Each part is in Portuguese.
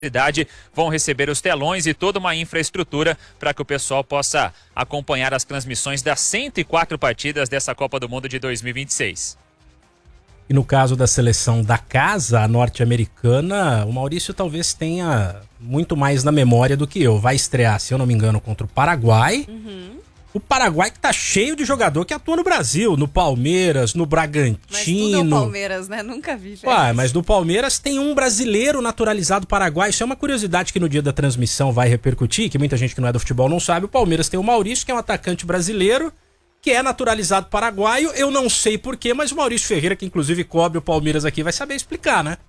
cidade vão receber os telões e toda uma infraestrutura para que o pessoal possa acompanhar as transmissões das 104 partidas dessa Copa do Mundo de 2026. E no caso da seleção da casa, a norte-americana, o Maurício talvez tenha muito mais na memória do que eu. Vai estrear, se eu não me engano, contra o Paraguai. O Paraguai que tá cheio de jogador que atua no Brasil, no Palmeiras, no Bragantino. Mas tudo é o Palmeiras, né? Nunca vi. Ué, mas do Palmeiras tem um brasileiro naturalizado paraguaio. Isso é uma curiosidade que no dia da transmissão vai repercutir, que muita gente que não é do futebol não sabe. O Palmeiras tem o Maurício, que é um atacante brasileiro, que é naturalizado paraguaio. Eu não sei porquê, mas o Maurício Ferreira, que inclusive cobre o Palmeiras aqui, vai saber explicar, né?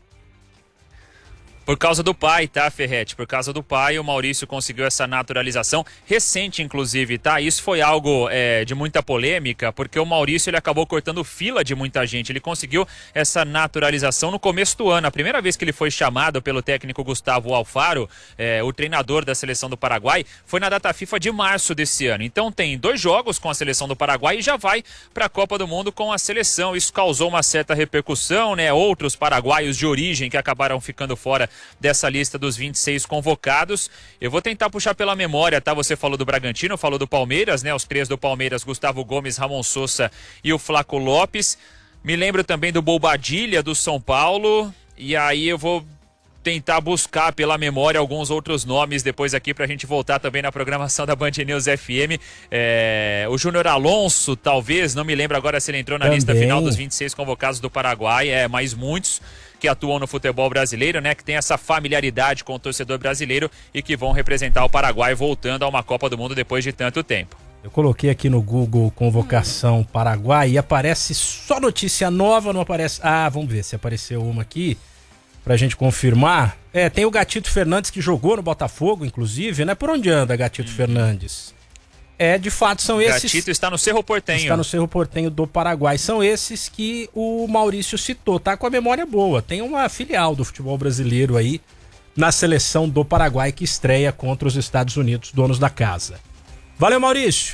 Por causa do pai, tá, Ferretti? Por causa do pai, o Maurício conseguiu essa naturalização recente, inclusive, tá? Isso foi algo de muita polêmica, porque o Maurício ele acabou cortando fila de muita gente. Ele conseguiu essa naturalização no começo do ano. A primeira vez que ele foi chamado pelo técnico Gustavo Alfaro, o treinador da seleção do Paraguai, foi na data FIFA de março desse ano. Então tem 2 jogos com a seleção do Paraguai e já vai para a Copa do Mundo com a seleção. Isso causou uma certa repercussão, né? Outros paraguaios de origem que acabaram ficando fora dessa lista dos 26 convocados. Eu vou tentar puxar pela memória, tá? Você falou do Bragantino, falou do Palmeiras, né? Os 3 do Palmeiras, Gustavo Gomes, Ramon Sosa e o Flaco Lopes. Me lembro também do Bobadilha, do São Paulo. E aí eu vou tentar buscar pela memória alguns outros nomes depois aqui pra gente voltar também na programação da Band News FM. O Júnior Alonso, talvez, não me lembro agora se ele entrou na lista final dos 26 convocados do Paraguai, mas muitos que atuam no futebol brasileiro, né, que tem essa familiaridade com o torcedor brasileiro e que vão representar o Paraguai voltando a uma Copa do Mundo depois de tanto tempo. Eu coloquei aqui no Google convocação Paraguai e aparece só notícia nova, não aparece... vamos ver se apareceu uma aqui pra gente confirmar. Tem o Gatito Fernandes que jogou no Botafogo, inclusive, né? Por onde anda Gatito Fernandes? De fato, são esses... Gatito está no Cerro Porteño. Está no Cerro Porteño do Paraguai. São esses que o Maurício citou. Tá com a memória boa. Tem uma filial do futebol brasileiro aí na seleção do Paraguai que estreia contra os Estados Unidos, donos da casa. Valeu, Maurício!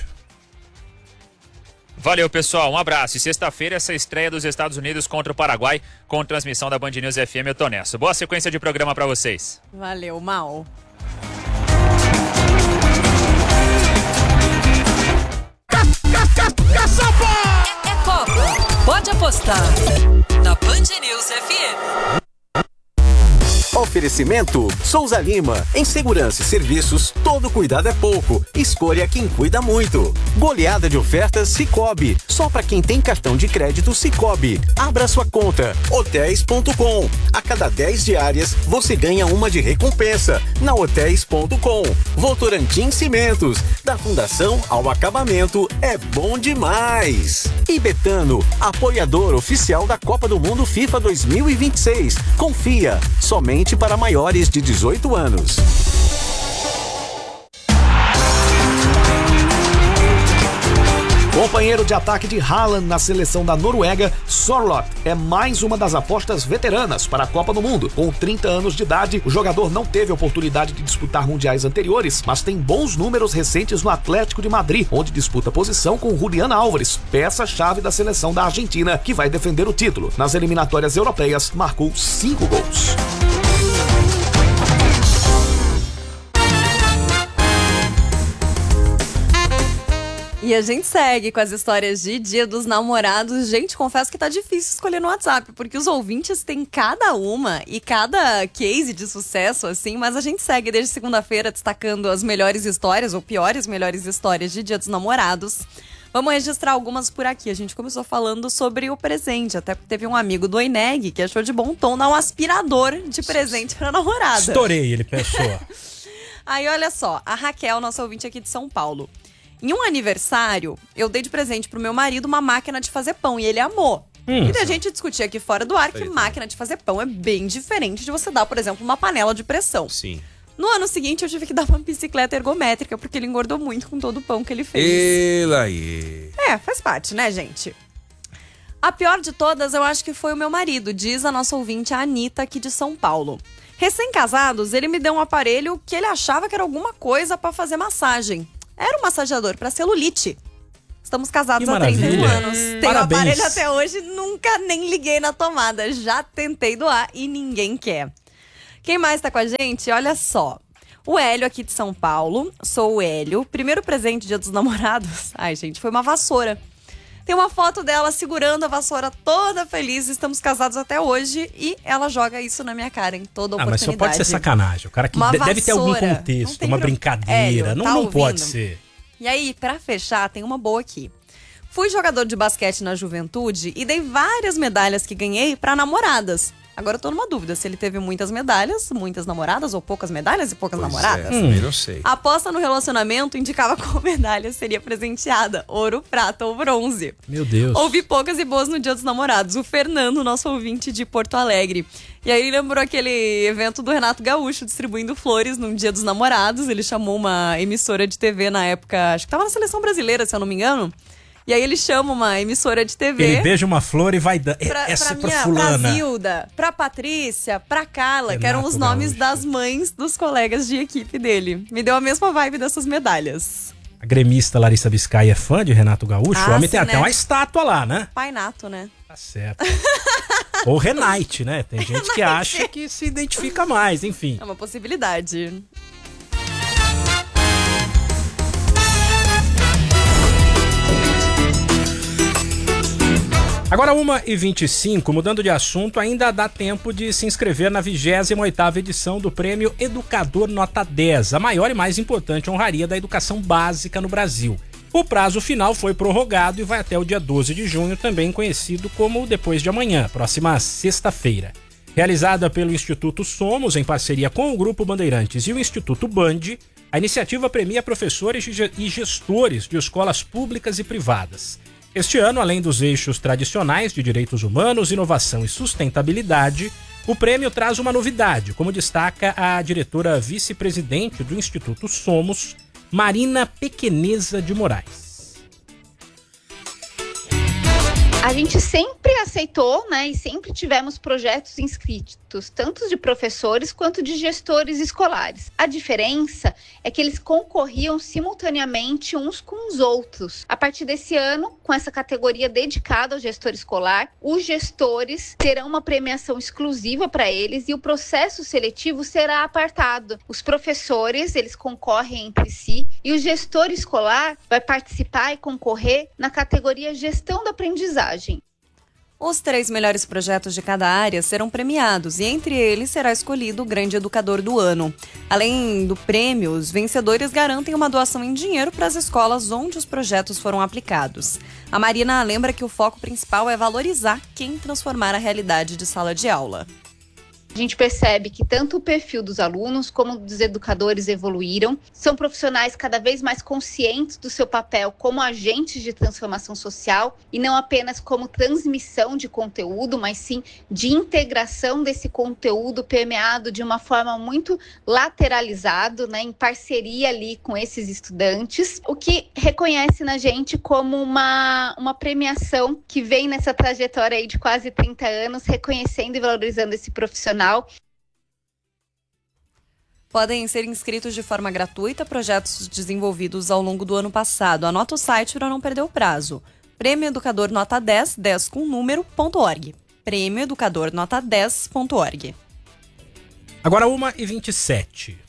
Valeu, pessoal. Um abraço. E sexta-feira, essa estreia dos Estados Unidos contra o Paraguai, com transmissão da Band News FM. Eu tô nessa. Boa sequência de programa pra vocês. Valeu, Mal. É Copa. Pode apostar na Band News FM. Oferecimento Souza Lima. Em segurança e serviços, todo cuidado é pouco. Escolha quem cuida muito. Goleada de ofertas Sicoob. Só para quem tem cartão de crédito Sicoob. Abra sua conta. Hotéis.com. A cada 10 diárias, você ganha uma de recompensa. Na Hotéis.com. Votorantim Cimentos. Da fundação ao acabamento, é bom demais. E Betano, apoiador oficial da Copa do Mundo FIFA 2026. Confia. Somente para maiores de 18 anos. Companheiro de ataque de Haaland na seleção da Noruega, Sorloth é mais uma das apostas veteranas para a Copa do Mundo. Com 30 anos de idade, o jogador não teve oportunidade de disputar mundiais anteriores, mas tem bons números recentes no Atlético de Madrid, onde disputa posição com Julián Álvares, peça-chave da seleção da Argentina, que vai defender o título. Nas eliminatórias europeias, marcou 5 gols. E a gente segue com as histórias de Dia dos Namorados. Gente, confesso que tá difícil escolher no WhatsApp, porque os ouvintes têm cada uma e cada case de sucesso, assim, mas a gente segue desde segunda-feira destacando as melhores histórias, ou piores melhores histórias de Dia dos Namorados. Vamos registrar algumas por aqui. A gente começou falando sobre o presente. Até teve um amigo do Oineg que achou de bom tom dar um aspirador de presente pra namorada. Estourei, ele pensou. Aí, olha só, a Raquel, nossa ouvinte aqui de São Paulo. Em um aniversário, eu dei de presente pro meu marido uma máquina de fazer pão e ele amou. E a gente discutia aqui fora do ar que máquina de fazer pão é bem diferente de você dar, por exemplo, uma panela de pressão. Sim. No ano seguinte, eu tive que dar uma bicicleta ergométrica porque ele engordou muito com todo o pão que ele fez. Ele aí. Faz parte, né, gente? A pior de todas, eu acho que foi o meu marido, diz a nossa ouvinte, a Anitta, aqui de São Paulo. Recém-casados, ele me deu um aparelho que ele achava que era alguma coisa pra fazer massagem. Era um massageador para celulite. Estamos casados há 31 anos. Tenho o aparelho até hoje, nunca nem liguei na tomada. Já tentei doar e ninguém quer. Quem mais tá com a gente? Olha só. O Hélio aqui de São Paulo. Sou o Hélio. Primeiro presente Dia dos Namorados. Ai, gente, foi uma vassoura. Tem uma foto dela segurando a vassoura toda feliz. Estamos casados até hoje e ela joga isso na minha cara em toda oportunidade. Mas só pode ser sacanagem. O cara que deve ter algum contexto, uma brincadeira. Não pode ser. E aí, pra fechar, tem uma boa aqui. Fui jogador de basquete na juventude e dei várias medalhas que ganhei pra namoradas. Agora eu tô numa dúvida se ele teve muitas medalhas, muitas namoradas ou poucas medalhas e poucas namoradas. Também não sei. A aposta no relacionamento indicava qual medalha seria presenteada, ouro, prata ou bronze. Meu Deus. Ouvi poucas e boas no Dia dos Namorados. O Fernando, nosso ouvinte de Porto Alegre. E aí lembrou aquele evento do Renato Gaúcho distribuindo flores no Dia dos Namorados. Ele chamou uma emissora de TV na época, acho que tava na Seleção Brasileira, se eu não me engano. E aí ele chama uma emissora de TV. Ele beija uma flor e vai dar. Essa pra fulana. Pra Zilda, pra Patrícia, pra Carla, Renato, que eram os nomes das mães dos colegas de equipe dele. Me deu a mesma vibe dessas medalhas. A gremista Larissa Biscay é fã de Renato Gaúcho? O homem tem até uma estátua lá, né? Pai Nato, né? Tá certo. Ou Renate, né? Tem gente que acha que se identifica mais, enfim. É uma possibilidade. Agora 1h25, mudando de assunto, ainda dá tempo de se inscrever na 28ª edição do Prêmio Educador Nota 10, a maior e mais importante honraria da educação básica no Brasil. O prazo final foi prorrogado e vai até o dia 12 de junho, também conhecido como Depois de Amanhã, próxima sexta-feira. Realizada pelo Instituto Somos, em parceria com o Grupo Bandeirantes e o Instituto Band, a iniciativa premia professores e gestores de escolas públicas e privadas. Este ano, além dos eixos tradicionais de direitos humanos, inovação e sustentabilidade, o prêmio traz uma novidade, como destaca a diretora vice-presidente do Instituto Somos, Marina Pequeneza de Moraes. A gente sempre aceitou, né, e sempre tivemos projetos inscritos, tanto de professores quanto de gestores escolares. A diferença é que eles concorriam simultaneamente uns com os outros. A partir desse ano, com essa categoria dedicada ao gestor escolar, os gestores terão uma premiação exclusiva para eles e o processo seletivo será apartado. Os professores, eles concorrem entre si e o gestor escolar vai participar e concorrer na categoria gestão da aprendizagem. Os 3 melhores projetos de cada área serão premiados e entre eles será escolhido o grande educador do ano. Além do prêmio, os vencedores garantem uma doação em dinheiro para as escolas onde os projetos foram aplicados. A Marina lembra que o foco principal é valorizar quem transformar a realidade de sala de aula. A gente percebe que tanto o perfil dos alunos como dos educadores evoluíram, são profissionais cada vez mais conscientes do seu papel como agentes de transformação social e não apenas como transmissão de conteúdo, mas sim de integração desse conteúdo permeado de uma forma muito lateralizado, né, em parceria ali com esses estudantes, o que reconhece na gente como uma premiação que vem nessa trajetória aí de quase 30 anos, reconhecendo e valorizando esse profissional. Podem ser inscritos de forma gratuita projetos desenvolvidos ao longo do ano passado. Anota o site para não perder o prazo. Prêmio Educador Nota 10, 10 com número.org. Prêmio Educador Nota 10.org. Agora 1h27.